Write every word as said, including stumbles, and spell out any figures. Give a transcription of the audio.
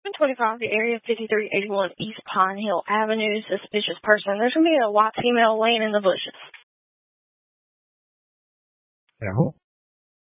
twenty-five, the area fifty-three eighty-one East Pine Hill Avenue, suspicious person. There's going to be a white female laying in the bushes. Yeah.